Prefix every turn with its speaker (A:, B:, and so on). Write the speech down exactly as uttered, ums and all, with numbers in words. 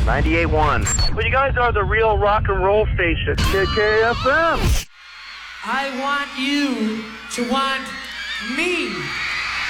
A: ninety-eight point one.
B: Well, you guys are the real rock and roll station.
A: K K F M.
C: I want you to want me.